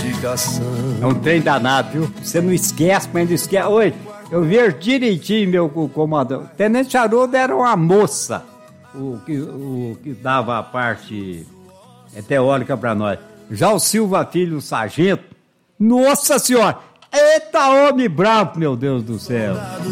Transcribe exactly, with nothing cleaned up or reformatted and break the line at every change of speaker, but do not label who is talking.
investigação.
É um trem danado, viu? Você não esquece, mas não esquece. Oi, eu vejo direitinho, meu comandante. O Tenente Haroldo era uma moça, o que, o que dava a parte teórica pra nós. Já o Silva Filho, o sargento, nossa senhora, eita homem bravo, meu Deus do céu.